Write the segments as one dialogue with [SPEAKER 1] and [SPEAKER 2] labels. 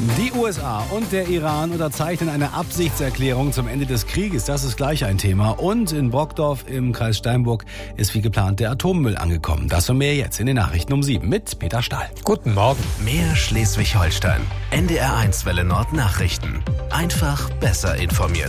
[SPEAKER 1] Die USA und der Iran unterzeichnen eine Absichtserklärung zum Ende des Krieges. Das ist gleich ein Thema. Und in Brockdorf im Kreis Steinburg ist wie geplant der Atommüll angekommen. Das und mehr jetzt in den Nachrichten um 7 mit Peter Stahl.
[SPEAKER 2] Guten Morgen.
[SPEAKER 3] Mehr Schleswig-Holstein. NDR1 Welle Nord Nachrichten. Einfach besser informiert.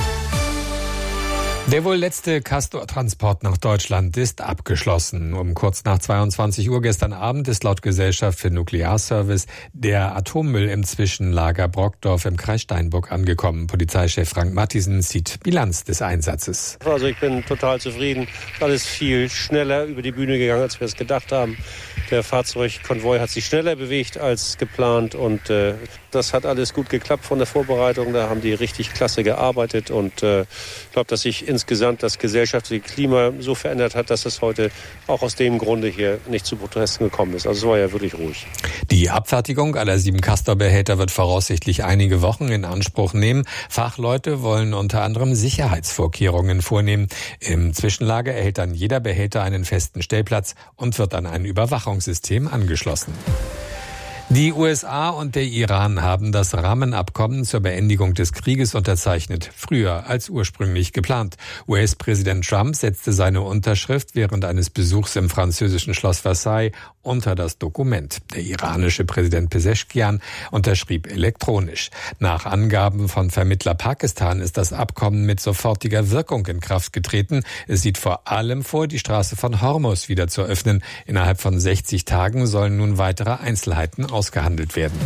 [SPEAKER 2] Der wohl letzte Castor-Transport nach Deutschland ist abgeschlossen. Um kurz nach 22 Uhr gestern Abend ist laut Gesellschaft für Nuklearservice der Atommüll im Zwischenlager Brockdorf im Kreis Steinburg angekommen. Polizeichef Frank Matthiesen zieht Bilanz des Einsatzes.
[SPEAKER 4] Also ich bin total zufrieden. Alles viel schneller über die Bühne gegangen, als wir es gedacht haben. Der Fahrzeugkonvoi hat sich schneller bewegt als geplant und das hat alles gut geklappt von der Vorbereitung. Da haben die richtig klasse gearbeitet und ich glaube, dass sich insgesamt das gesellschaftliche Klima so verändert hat, dass es heute auch aus dem Grunde hier nicht zu Protesten gekommen ist. Also es war ja wirklich ruhig.
[SPEAKER 2] Die Abfertigung aller 7 Castor-Behälter wird voraussichtlich einige Wochen in Anspruch nehmen. Fachleute wollen unter anderem Sicherheitsvorkehrungen vornehmen. Im Zwischenlager erhält dann jeder Behälter einen festen Stellplatz und wird an ein Überwachungssystem angeschlossen. Die USA und der Iran haben das Rahmenabkommen zur Beendigung des Krieges unterzeichnet, früher als ursprünglich geplant. US-Präsident Trump setzte seine Unterschrift während eines Besuchs im französischen Schloss Versailles unter das Dokument. Der iranische Präsident Pezeshkian unterschrieb elektronisch. Nach Angaben von Vermittler Pakistan ist das Abkommen mit sofortiger Wirkung in Kraft getreten. Es sieht vor allem vor, die Straße von Hormuz wieder zu öffnen. Innerhalb von 60 Tagen sollen nun weitere Einzelheiten ausgehandelt werden.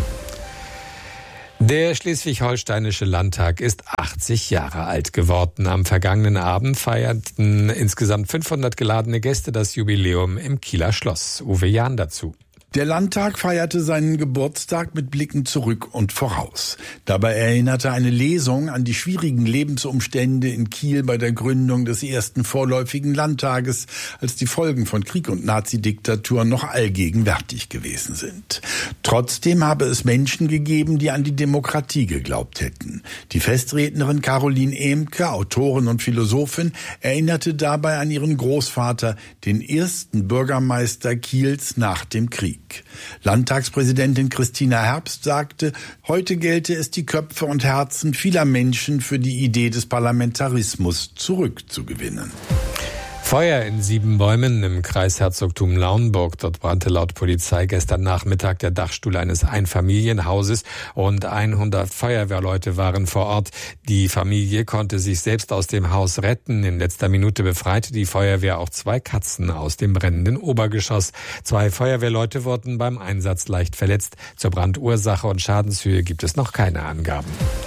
[SPEAKER 2] Der Schleswig-Holsteinische Landtag ist 80 Jahre alt geworden. Am vergangenen Abend feierten insgesamt 500 geladene Gäste das Jubiläum im Kieler Schloss. Uwe Jahn dazu.
[SPEAKER 5] Der Landtag feierte seinen Geburtstag mit Blicken zurück und voraus. Dabei erinnerte eine Lesung an die schwierigen Lebensumstände in Kiel bei der Gründung des ersten vorläufigen Landtages, als die Folgen von Krieg und Nazidiktatur noch allgegenwärtig gewesen sind. Trotzdem habe es Menschen gegeben, die an die Demokratie geglaubt hätten. Die Festrednerin Caroline Ehmke, Autorin und Philosophin, erinnerte dabei an ihren Großvater, den ersten Bürgermeister Kiels nach dem Krieg. Landtagspräsidentin Christina Herbst sagte, heute gelte es, die Köpfe und Herzen vieler Menschen für die Idee des Parlamentarismus zurückzugewinnen.
[SPEAKER 2] Feuer in 7 Bäumen im Kreisherzogtum Lauenburg. Dort brannte laut Polizei gestern Nachmittag der Dachstuhl eines Einfamilienhauses. Rund 100 Feuerwehrleute waren vor Ort. Die Familie konnte sich selbst aus dem Haus retten. In letzter Minute befreite die Feuerwehr auch 2 Katzen aus dem brennenden Obergeschoss. 2 Feuerwehrleute wurden beim Einsatz leicht verletzt. Zur Brandursache und Schadenshöhe gibt es noch keine Angaben.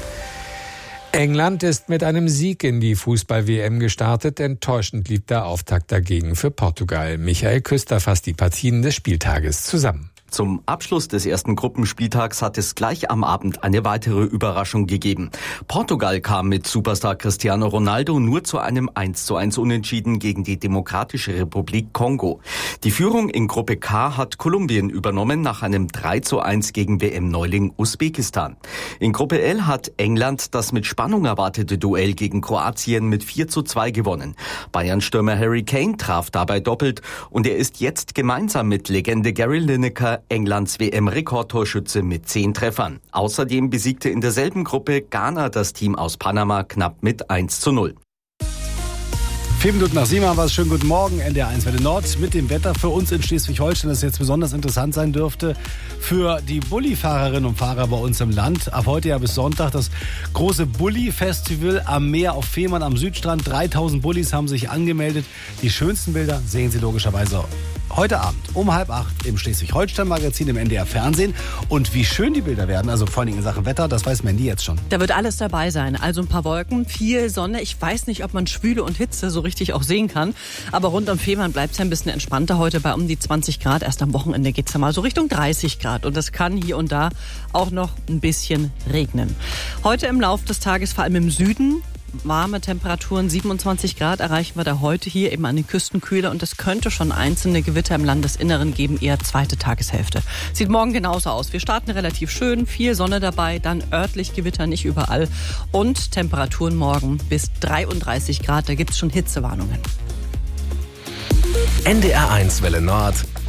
[SPEAKER 2] England ist mit einem Sieg in die Fußball-WM gestartet. Enttäuschend lief der Auftakt dagegen für Portugal. Michael Küster fasst die Partien des Spieltages zusammen.
[SPEAKER 6] Zum Abschluss des ersten Gruppenspieltags hat es gleich am Abend eine weitere Überraschung gegeben. Portugal kam mit Superstar Cristiano Ronaldo nur zu einem 1:1 Unentschieden gegen die Demokratische Republik Kongo. Die Führung in Gruppe K hat Kolumbien übernommen nach einem 3:1 gegen WM-Neuling Usbekistan. In Gruppe L hat England das mit Spannung erwartete Duell gegen Kroatien mit 4:2 gewonnen. Bayern-Stürmer Harry Kane traf dabei doppelt und er ist jetzt gemeinsam mit Legende Gary Lineker Englands WM-Rekordtorschütze mit 10 Treffern. Außerdem besiegte in derselben Gruppe Ghana das Team aus Panama knapp mit 1:0.
[SPEAKER 1] 4 Minuten nach 7 haben wir es. Schönen guten Morgen, NDR1 Welle Nord mit dem Wetter für uns in Schleswig-Holstein, das jetzt besonders interessant sein dürfte für die Bulli-Fahrerinnen und Fahrer bei uns im Land. Ab heute ja bis Sonntag das große Bulli-Festival am Meer auf Fehmarn am Südstrand. 3000 Bullis haben sich angemeldet. Die schönsten Bilder sehen Sie logischerweise heute Abend um 7:30 im Schleswig-Holstein-Magazin im NDR-Fernsehen. Und wie schön die Bilder werden, also vor allem in Sachen Wetter, das weiß Mandy jetzt schon.
[SPEAKER 7] Da wird alles dabei sein. Also ein paar Wolken, viel Sonne. Ich weiß nicht, ob man Schwüle und Hitze so richtig auch sehen kann. Aber rund um Fehmarn bleibt es ein bisschen entspannter heute bei um die 20 Grad. Erst am Wochenende geht es ja mal so Richtung 30 Grad. Und es kann hier und da auch noch ein bisschen regnen. Heute im Laufe des Tages vor allem im Süden warme Temperaturen, 27 Grad erreichen wir da heute hier eben an den Küstenkühler und es könnte schon einzelne Gewitter im Landesinneren geben, eher zweite Tageshälfte. Sieht morgen genauso aus. Wir starten relativ schön, viel Sonne dabei, dann örtlich Gewitter, nicht überall und Temperaturen morgen bis 33 Grad, da gibt es schon Hitzewarnungen.
[SPEAKER 3] NDR1 Welle Nord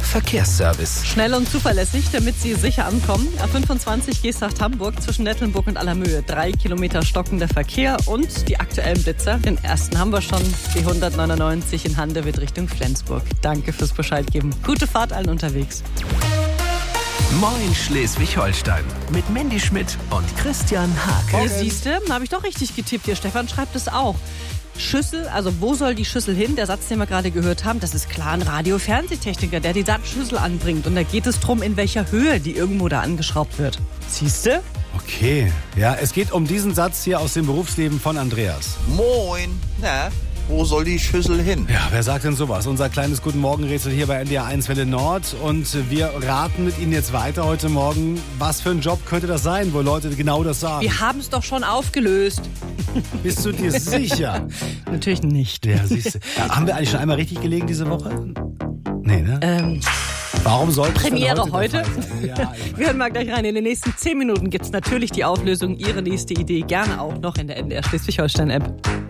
[SPEAKER 3] Verkehrsservice.
[SPEAKER 7] Schnell und zuverlässig, damit Sie sicher ankommen. A25 Geesthacht Hamburg zwischen Nettlenburg und Allermöhe. 3 Kilometer stockender Verkehr und die aktuellen Blitzer. Den ersten haben wir schon. Die 199 in Handewitt Richtung Flensburg. Danke fürs Bescheid geben. Gute Fahrt allen unterwegs.
[SPEAKER 3] Moin Schleswig-Holstein mit Mandy Schmidt und Christian Hake.
[SPEAKER 7] Siehste, habe ich doch richtig getippt hier. Stefan schreibt es auch. Schüssel, also wo soll die Schüssel hin? Der Satz, den wir gerade gehört haben, das ist klar ein Radio-Fernsehtechniker, der die Satzschüssel anbringt. Und da geht es drum, in welcher Höhe die irgendwo da angeschraubt wird. Siehste?
[SPEAKER 1] Okay, ja, es geht um diesen Satz hier aus dem Berufsleben von Andreas.
[SPEAKER 8] Moin, na, wo soll die Schüssel hin?
[SPEAKER 1] Ja, wer sagt denn sowas? Unser kleines Guten Morgen-Rätsel hier bei NDR 1 Welle Nord. Und wir raten mit Ihnen jetzt weiter heute Morgen. Was für ein Job könnte das sein, wo Leute genau das sagen?
[SPEAKER 7] Wir haben es doch schon aufgelöst.
[SPEAKER 1] Bist du dir sicher?
[SPEAKER 7] Natürlich nicht.
[SPEAKER 1] Ja, siehst du. Ja, haben wir eigentlich schon einmal richtig gelegen diese Woche? Nee, ne? Warum sollte
[SPEAKER 7] Premiere
[SPEAKER 1] es
[SPEAKER 7] heute?
[SPEAKER 1] Ja,
[SPEAKER 7] wir hören mal gleich rein. In den nächsten 10 Minuten gibt es natürlich die Auflösung. Ihre nächste Idee gerne auch noch in der NDR Schleswig-Holstein-App.